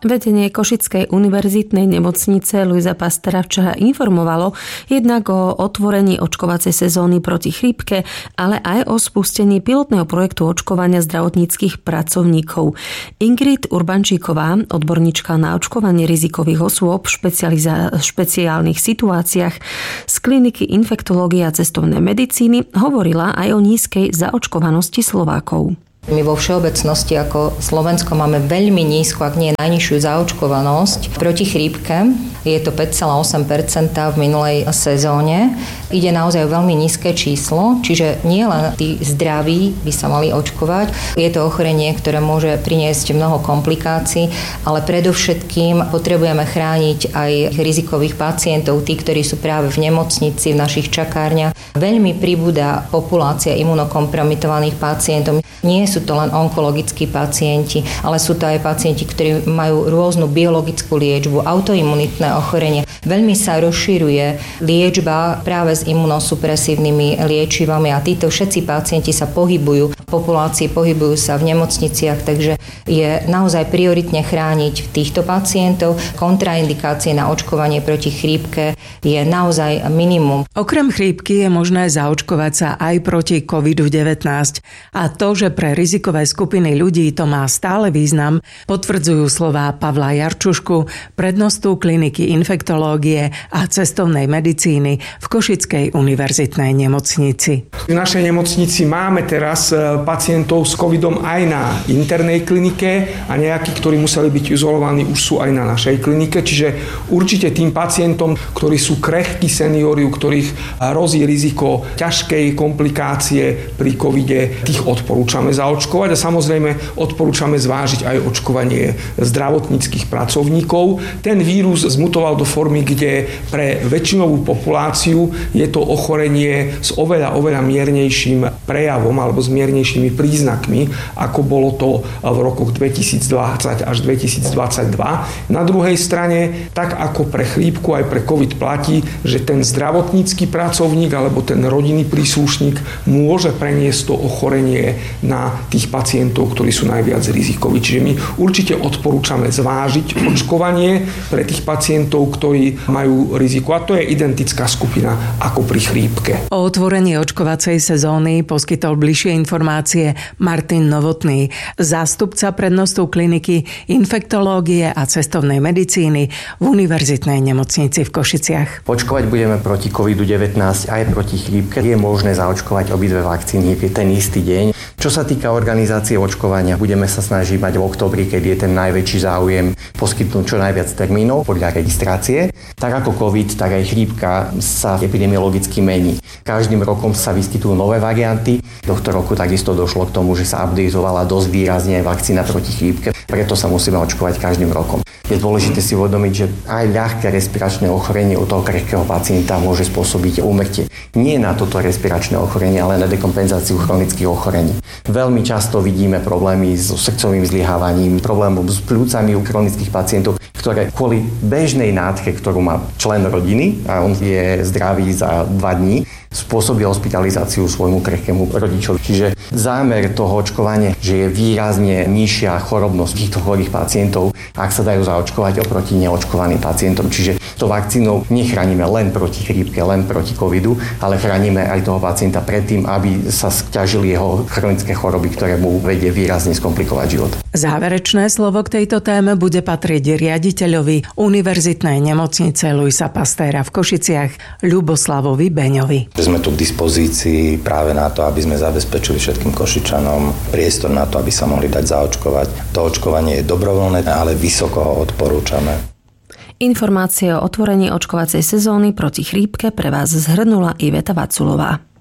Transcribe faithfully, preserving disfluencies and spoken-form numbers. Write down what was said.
Vedenie Košickej univerzitnej nemocnice Luisa Pastera včera informovalo jednak o otvorení očkovacej sezóny proti chrípke, ale aj o spustení pilotného projektu očkovania zdravotníckych pracovníkov. Ingrid Urbančíková, odborníčka na očkovanie rizikových osôb v špeciálnych situáciách z kliniky infektológie a cestovnej medicíny, hovorila aj o nízkej zaočkovanosti Slovákov. My vo všeobecnosti ako Slovensko máme veľmi nízku, ak nie najnižšiu zaočkovanosť proti chrípke. Je to päť celá osem percenta v minulej sezóne. Ide naozaj o veľmi nízke číslo, čiže nie len tí zdraví by sa mali očkovať. Je to ochorenie, ktoré môže priniesť mnoho komplikácií, ale predovšetkým potrebujeme chrániť aj rizikových pacientov, tí, ktorí sú práve v nemocnici, v našich čakárniach. Veľmi pribúda populácia imunokompromitovaných pacientov. Nie sú to len onkologickí pacienti, ale sú to aj pacienti, ktorí majú rôznu biologickú liečbu, autoimunitné ochorenie. Veľmi sa rozširuje liečba práve s imunosupresívnymi liečivami a títo všetci pacienti sa pohybujú v populácii, pohybujú sa v nemocniciach, takže je naozaj prioritne chrániť týchto pacientov. Kontraindikácie na očkovanie proti chrípke je naozaj minimum. Okrem chrípky je možné zaočkovať sa aj proti kovid devätnásť a to, že pre rizikové skupiny ľudí to má stále význam, potvrdzujú slová Pavla Jarčušku, prednostu kliniky infektológie a cestovnej medicíny v Košickej univerzitnej nemocnici. V našej nemocnici máme teraz pacientov s covidom aj na internej klinike a nejakí, ktorí museli byť izolovaní, už sú aj na našej klinike, čiže určite tým pacientom, ktorí sú krehkí seniori, u ktorých hrozí riziko ťažkej komplikácie pri covide, tých odporúčame zaočkovať a samozrejme odporúčame zvážiť aj očkovanie zdravotníckych pracovníkov. Ten vírus zmutoval do formy, kde pre väčšinovú populáciu je to ochorenie s oveľa, oveľa miernejším prejavom alebo s miernejšími príznakmi, ako bolo to v rokoch dvetisícdvadsať až dvetisícdvadsaťdva. Na druhej strane, tak ako pre chrípku, aj pre covid platí, že ten zdravotnícky pracovník alebo ten rodinný príslušník môže preniesť to ochorenie na tých pacientov, ktorí sú najviac rizikoví. Čiže my určite odporúčame zvážiť očkovanie pre tých pacientov, ktorí majú riziko. A to je identická skupina ako pri chrípke. O otvorení očkovacej sezóny poskytol bližšie informácie Martin Novotný, zástupca prednostu kliniky infektológie a cestovnej medicíny v univerzitnej nemocnici v Košiciach. Očkovať budeme proti kovid devätnásť aj proti chrípke. Je možné zaočkovať obidve vakcíny v ten istý deň. Čo sa týka organizácie očkovania, budeme sa snažiť mať v októbri, keď je ten najväčší záujem, poskytnúť čo najviac termínov podľa registrácie. Tak ako COVID, tak aj chrípka sa epidemiologicky mení. Každým rokom sa vyskytujú nové varianty. Tohto roku takisto došlo k tomu, že sa updateovala dosť výrazne vakcína proti chrípke, preto sa musíme očkovať každým rokom. Je dôležité si uvedomiť, že aj ľahké respiračné ochorenie u toho krehkého pacienta môže spôsobiť úmrtie. Nie na toto respiračné ochorenie, ale na dekompenzáciu chronických ochorení. Veľmi často vidíme problémy so srdcovým zlyhávaním, problémom s pľúcami u chronických pacientov, ktoré kvôli bežnej nádche, ktorú má člen rodiny a on je zdravý za dva dní, spôsobí hospitalizáciu svojmu krehkému rodičovi. Čiže zámer toho očkovania, že je výrazne nižšia chorobnosť týchto chorých pacientov, ak sa dajú zaočkovať oproti neočkovaným pacientom. Čiže to vakcínou nechránime len proti chrípke, len proti covidu, ale chránime aj toho pacienta pred tým, aby sa sťažili jeho chronické choroby, ktoré mu vedie výrazne skomplikovať život. Záverečné slovo k tejto téme bude patriť riaditeľovi univerzitnej nemocnice Luisa Pastera v Košiciach Ľuboslavovi Beňovi. Sme tu k dispozícii práve na to, aby sme zabezpečili všetkým Košičanom priestor na to, aby sa mohli dať zaočkovať. To očkovanie je dobrovoľné, ale vysoko ho odporúčame. Informácie o otvorení očkovacej sezóny proti chrípke pre vás zhrnula Iveta Vaculová.